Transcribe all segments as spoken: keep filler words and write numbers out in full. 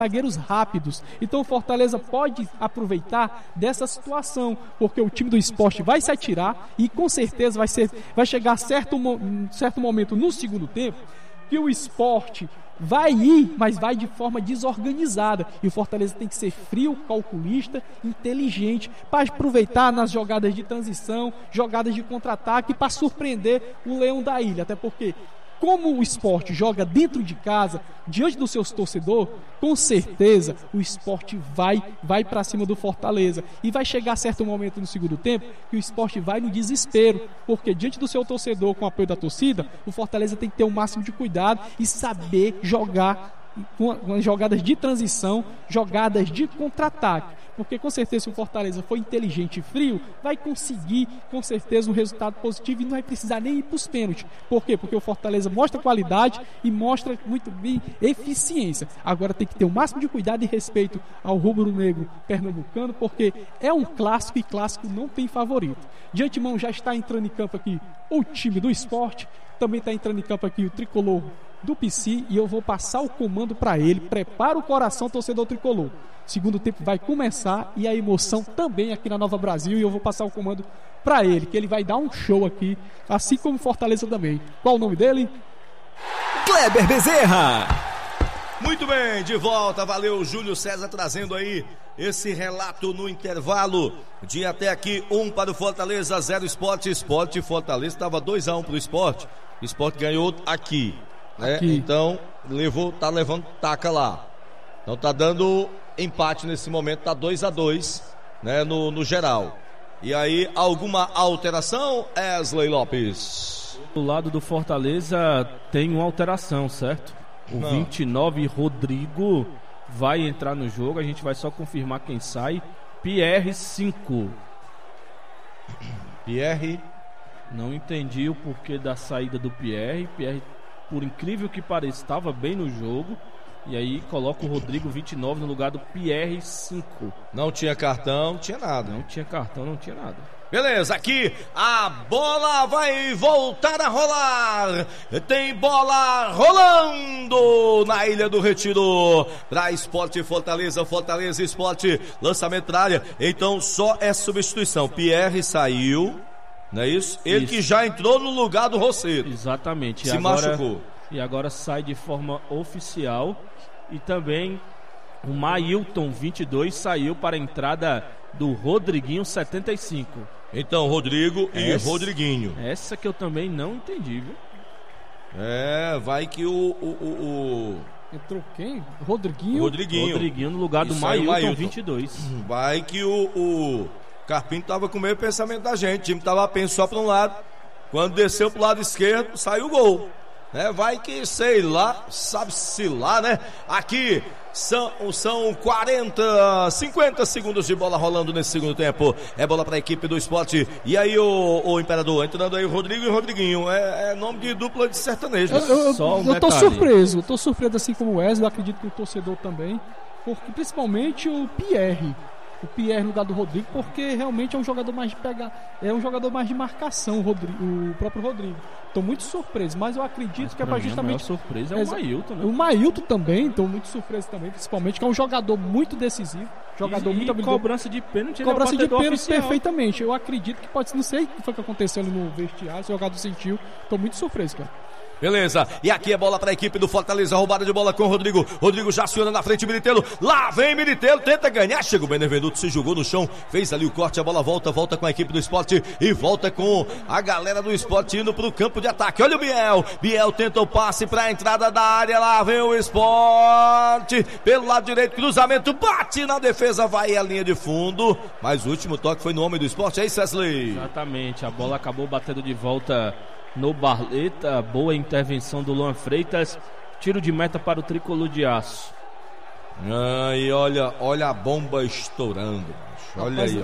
zagueiros rápidos. Então o Fortaleza pode aproveitar dessa situação, porque o time do Sport vai se atirar e com certeza vai, ser, vai chegar certo, certo momento no segundo tempo que o Sport vai ir, mas vai de forma desorganizada. E o Fortaleza tem que ser frio, calculista, inteligente, para aproveitar nas jogadas de transição, jogadas de contra-ataque, para surpreender o Leão da Ilha. Até porque, como o Sport joga dentro de casa, diante dos seus torcedores, com certeza o Sport vai, vai para cima do Fortaleza. E vai chegar certo momento no segundo tempo que o Sport vai no desespero, porque diante do seu torcedor, com o apoio da torcida, o Fortaleza tem que ter o máximo de cuidado e saber jogar com jogadas de transição, jogadas de contra-ataque. Porque com certeza se o Fortaleza for inteligente e frio, vai conseguir com certeza um resultado positivo e não vai precisar nem ir para os pênaltis. Por quê? Porque o Fortaleza mostra qualidade e mostra muito bem eficiência. Agora tem que ter o máximo de cuidado e respeito ao rubro-negro pernambucano, porque é um clássico e clássico não tem favorito. De antemão já está entrando em campo aqui o time do Sport, também está entrando em campo aqui o tricolor do P C e eu vou passar o comando para ele. Prepara o coração, torcedor tricolor. Segundo tempo vai começar e a emoção também aqui na Nova Brasil, e eu vou passar o comando para ele, que ele vai dar um show aqui, assim como Fortaleza também. Qual o nome dele? Kleber Bezerra. Muito bem, de volta, valeu Júlio César trazendo aí esse relato no intervalo de até aqui, um para o Fortaleza, zero Sport. Sport e Fortaleza estava dois a um para o Sport. O Sport ganhou aqui, né? Aqui. Então levou, tá levando taca lá. Então tá dando empate nesse momento, tá dois a dois, né, no, no geral. E aí, alguma alteração, Wesley Lopes? Do lado do Fortaleza tem uma alteração, certo? O Não. vinte e nove, Rodrigo, vai entrar no jogo. A gente vai só confirmar quem sai. Pierre, cinco. Pierre? Não entendi o porquê da saída do Pierre. Pierre, por incrível que pareça, estava bem no jogo. E aí coloca o Rodrigo vinte e nove no lugar do Pierre, cinco. Não tinha cartão, não tinha nada. Não tinha cartão, não tinha nada. Beleza, aqui a bola vai voltar a rolar. Tem bola rolando na Ilha do Retiro. Pra Sport Fortaleza, Fortaleza Sport, lançamento da área. Então só é substituição. Pierre saiu, não é isso? Ele isso. que já entrou no lugar do Roceiro. Exatamente. Se agora, machucou. E agora sai de forma oficial. E também o Mailton, vinte e dois, saiu para a entrada do Rodriguinho, setenta e cinco. Então, Rodrigo e essa, Rodriguinho. Essa que eu também não entendi, viu? É, vai que o... o, o, o... Entrou quem? Rodriguinho? Rodriguinho. Rodriguinho no lugar do Mailton, Mailton, vinte e dois. Vai que o, o Carpinho tava com o mesmo pensamento da gente. O time tava apenas só para um lado. Quando desceu pro lado esquerdo, saiu o gol. É, vai que, sei lá, sabe-se lá, né? Aqui são, são quarenta, cinquenta segundos de bola rolando nesse segundo tempo. É bola para a equipe do Sport. E aí o, o Imperador, entrando aí o Rodrigo e o Rodriguinho. É, é nome de dupla de sertanejo. Eu, eu, Só um eu tô surpreso, eu tô surpreso assim como o Wesley, eu acredito que o torcedor também. Porque principalmente o Pierre. O Pierre no lugar do Rodrigo, porque realmente é um jogador mais de pegar, é um jogador mais de marcação, o, Rodrigo, o próprio Rodrigo. Estou muito surpreso, mas eu acredito mas que é para justamente. A maior surpresa é o Mailton, né? O Mailton também, estou muito surpreso também, principalmente que é um jogador muito decisivo, jogador e, muito e habilidoso. Cobrança de pênalti, cobrança de pênalti oficial. Perfeitamente. Eu acredito que pode, não sei o que foi que aconteceu ali no vestiário, se o jogador sentiu. Estou muito surpreso, cara. Beleza, e aqui é bola para a equipe do Fortaleza, roubada de bola com o Rodrigo. Rodrigo já aciona na frente, Militello, lá vem Militello, tenta ganhar, chega o Benevenuto, se jogou no chão, fez ali o corte, a bola volta, volta com a equipe do Sport e volta com a galera do Sport indo pro campo de ataque. Olha o Biel, Biel tenta o passe para a entrada da área, lá vem o Sport, pelo lado direito, cruzamento, bate na defesa, vai à linha de fundo, mas o último toque foi no homem do Sport, é isso, Wesley? Exatamente, a bola acabou batendo de volta no Barleta, boa intervenção do Luan Freitas, tiro de meta para o tricolor de aço. Ah, e olha, olha a bomba estourando, olha Rapaz, aí, ó.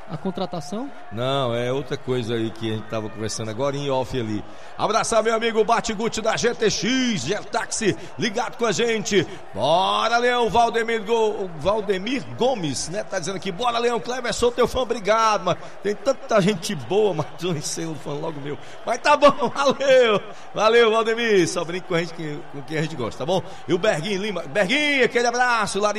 A contratação? Não, é outra coisa aí que a gente tava conversando agora em off ali. Abraçar meu amigo Bate-Guti da G T X, Getaxi, ligado com a gente. Bora, Leão, Valdemir, Go... Valdemir Gomes, né? Tá dizendo aqui, bora, Leão, Kleber, sou teu fã, obrigado, mas tem tanta gente boa, mas eu nem sei o fã logo meu. Mas tá bom, valeu, valeu, Valdemir, só brinca com a gente, com quem a gente gosta, tá bom? E o Berguinho Lima, Berguinho, aquele abraço, lá